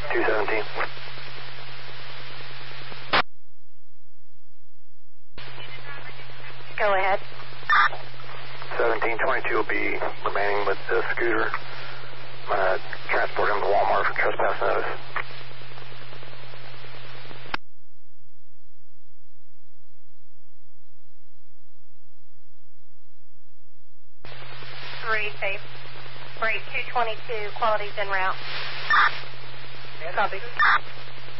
217. Go ahead. 1722 will be remaining with the scooter. Transport him to Walmart for trespass notice. Safe. Break 222, quality's en route. Copy.